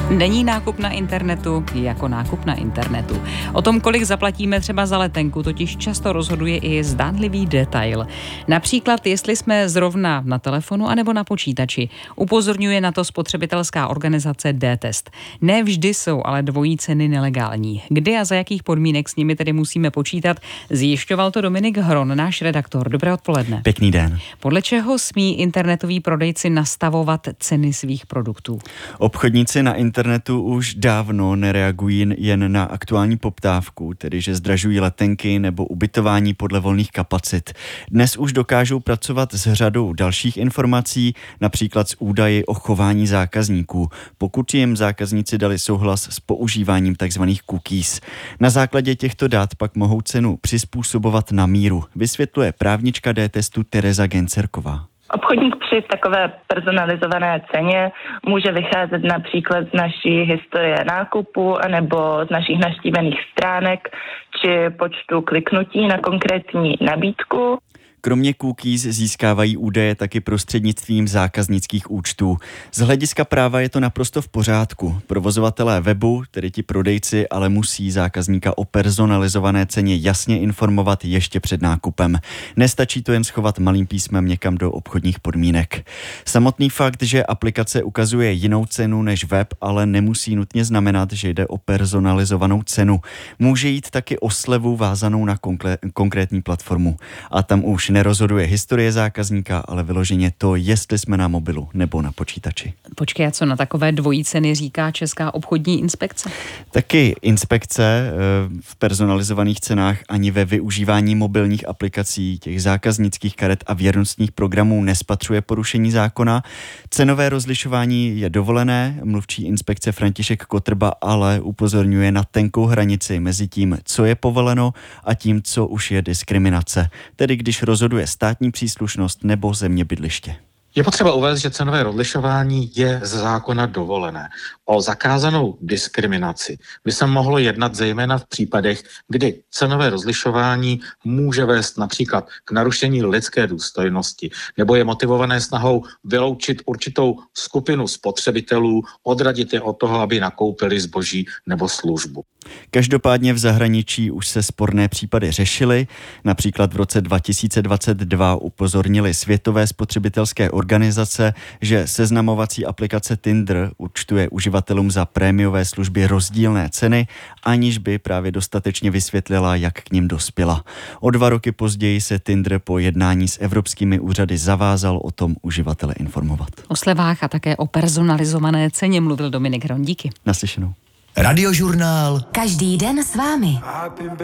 Není nákup na internetu jako nákup na internetu. O tom, kolik zaplatíme třeba za letenku, totiž často rozhoduje i zdánlivý detail. Například, jestli jsme zrovna na telefonu anebo na počítači. Upozorňuje na to spotřebitelská organizace D-Test. Ne vždy jsou ale dvojí ceny nelegální. Kdy a za jakých podmínek s nimi tedy musíme počítat, zjišťoval to Dominik Hron, náš redaktor. Dobré odpoledne. Pěkný den. Podle čeho smí internetoví prodejci nastavovat ceny svých produktů? Obchodníci na internetu už dávno nereagují jen na aktuální poptávku, tedy že zdražují letenky nebo ubytování podle volných kapacit. Dnes už dokážou pracovat s řadou dalších informací, například s údaji o chování zákazníků, pokud jim zákazníci dali souhlas s používáním tzv. Cookies. Na základě těchto dat pak mohou cenu přizpůsobovat na míru, vysvětluje právnička D-Testu Tereza Gencerková. Obchodník při takové personalizované ceně může vycházet například z naší historie nákupu nebo z našich navštívených stránek či počtu kliknutí na konkrétní nabídku. Kromě cookies získávají údaje taky prostřednictvím zákaznických účtů. Z hlediska práva je to naprosto v pořádku. Provozovatelé webu, tedy ti prodejci, ale musí zákazníka o personalizované ceně jasně informovat ještě před nákupem. Nestačí to jen schovat malým písmem někam do obchodních podmínek. Samotný fakt, že aplikace ukazuje jinou cenu než web, ale nemusí nutně znamenat, že jde o personalizovanou cenu. Může jít taky o slevu vázanou na konkrétní platformu. A tam už nerozhoduje historie zákazníka, ale vyloženě to, jestli jsme na mobilu nebo na počítači. Počkej, a co na takové dvojí ceny říká Česká obchodní inspekce? Taky inspekce v personalizovaných cenách ani ve využívání mobilních aplikací, těch zákaznických karet a věrnostních programů nespatřuje porušení zákona. Cenové rozlišování je dovolené, mluvčí inspekce František Kotrba ale upozorňuje na tenkou hranici mezi tím, co je povoleno a tím, co už je diskriminace. Tedy když rozhoduje státní příslušnost nebo země bydliště. Je potřeba uvést, že cenové rozlišování je ze zákona dovolené. O zakázanou diskriminaci by se mohlo jednat zejména v případech, kdy cenové rozlišování může vést například k narušení lidské důstojnosti nebo je motivované snahou vyloučit určitou skupinu spotřebitelů, odradit je od toho, aby nakoupili zboží nebo službu. Každopádně v zahraničí už se sporné případy řešily. Například v roce 2022 upozornili světové spotřebitelské organizace, že seznamovací aplikace Tinder účtuje uživatelům za prémiové služby rozdílné ceny, aniž by právě dostatečně vysvětlila, jak k nim dospěla. O 2 roky později se Tinder po jednání s evropskými úřady zavázal o tom uživatele informovat. O slevách a také o personalizované ceně mluvil Dominik Hron. Díky. Naslyšenou. Radiožurnál. Každý den s vámi.